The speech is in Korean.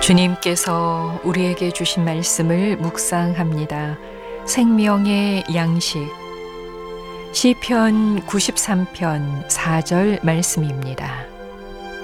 주님께서 우리에게 주신 말씀을 묵상합니다. 생명의 양식 시편 93편 4절 말씀입니다.